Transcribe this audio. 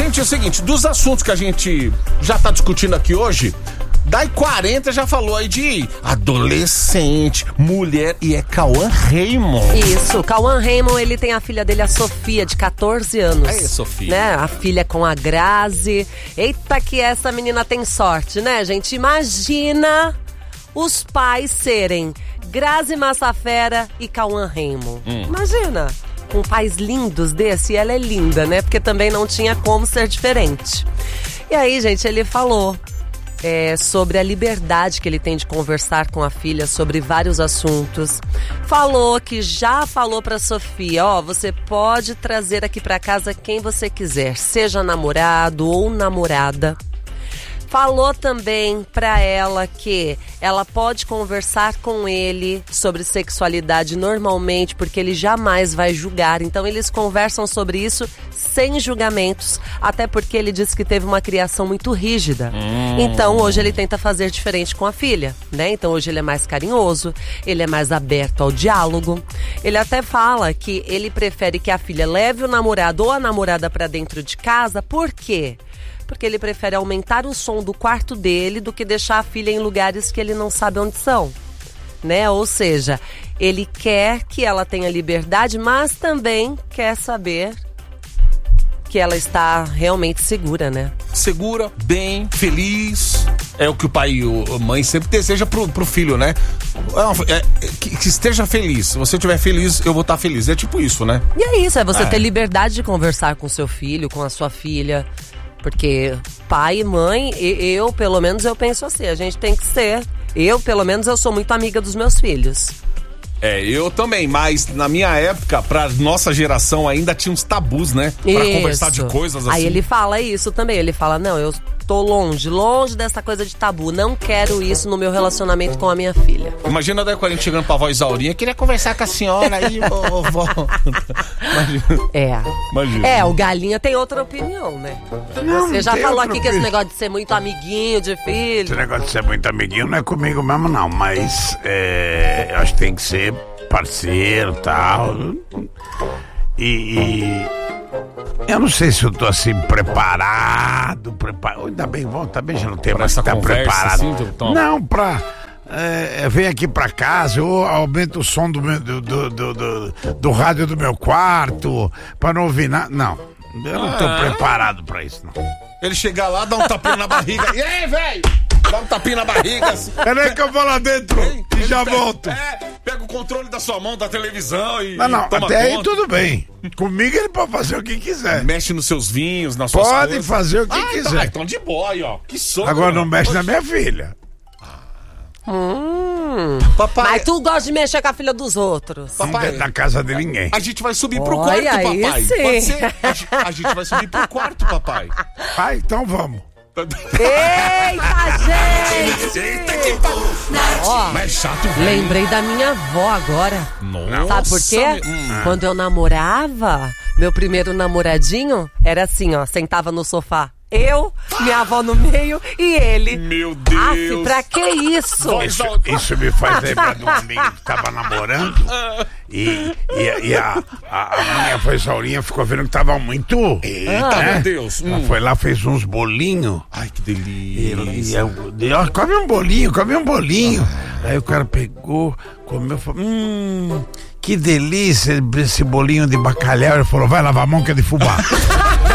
Gente, é o seguinte, dos assuntos que a gente já tá discutindo aqui hoje, daí 40 já falou aí de adolescente, mulher, e é Cauã Raymond. Isso, Cauã Raymond, ele tem a filha dele, a Sofia, de 14 anos. Aí, Sofia. Né? A filha com a Grazi. Eita que essa menina tem sorte, né, gente? Imagina os pais serem Grazi Massafera e Cauã Raymond. Imagina, com pais lindos desse, e ela é linda, né? Porque também não tinha como ser diferente. E aí, gente, ele falou sobre a liberdade que ele tem de conversar com a filha sobre vários assuntos. Falou que já falou pra Sofia, você pode trazer aqui pra casa quem você quiser, seja namorado ou namorada. Falou também pra ela que ela pode conversar com ele sobre sexualidade normalmente, porque ele jamais vai julgar. Então eles conversam sobre isso sem julgamentos, até porque ele disse que teve uma criação muito rígida. Então hoje ele tenta fazer diferente com a filha, né? Então hoje ele é mais carinhoso, ele é mais aberto ao diálogo. Ele até fala que ele prefere que a filha leve o namorado ou a namorada pra dentro de casa. Por quê? Porque ele prefere aumentar o som do quarto dele do que deixar a filha em lugares que ele não sabe onde são, né? Ou seja, ele quer que ela tenha liberdade, mas também quer saber que ela está realmente segura, né? Segura, bem, feliz. É o que o pai e a mãe sempre deseja pro filho, né? Que esteja feliz. Se você estiver feliz, eu vou estar feliz. É tipo isso, né? E é isso, é você ter liberdade de conversar com seu filho, com a sua filha. Porque pai e mãe, eu pelo menos eu penso assim, a gente tem que ser. Eu pelo menos eu sou muito amiga dos meus filhos. Eu também, mas na minha época, pra nossa geração ainda tinha uns tabus, né? Pra conversar de coisas assim. Aí ele fala isso também, ele fala, não, eu tô longe dessa coisa de tabu, não quero isso no meu relacionamento com a minha filha. Imagina daí quando a gente chegando pra avó Isaurinha, queria conversar com a senhora aí, vó. Imagina. O Galinha tem outra opinião, né? Você já falou aqui que esse negócio de ser muito amiguinho de filho. Esse negócio de ser muito amiguinho não é comigo mesmo, não, mas eu acho que tem que ser parceiro e tal. E eu não sei se eu tô assim preparado. Ainda bem, também já não tem mais que estar preparado. Assim, não, vem aqui pra casa, eu aumento o som do rádio do meu quarto pra não ouvir nada. Não, eu não tô preparado pra isso, não. Ele chegar lá, dá um tapinha na barriga. E aí, velho? Dá um tapinha na barriga. Assim. Peraí que eu vou lá dentro e já volto. Pega o controle da sua mão, da televisão e não, toma até conta. Aí tudo bem. Comigo ele pode fazer o que quiser. Mexe nos seus vinhos, nas suas coisas. Pode fazer o que quiser. Tá, então de boa aí, ó. Que sono. Agora não mexe na minha filha. Papai. Mas tu gosta de mexer com a filha dos outros. Papai, não na casa de ninguém. A gente vai subir pro quarto, papai. Sim. Pode ser? A gente vai subir pro quarto, papai. Então vamos. Eita, gente! Eita, que mas chato, velho. Lembrei da minha avó agora. Nossa. Sabe por quê? Quando eu namorava, meu primeiro namoradinho era assim, sentava no sofá. Eu, minha avó no meio e ele. Meu Deus! Pra que isso? Isso me faz lembrar de um amigo que tava namorando e a minha avó Isaurinha ficou vendo que tava muito. Eita, meu Deus! Ela foi lá, fez uns bolinhos. Ai, que delícia! Come um bolinho. Aí o cara pegou, comeu e falou: que delícia esse bolinho de bacalhau. Ele falou: vai lavar a mão que é de fubá.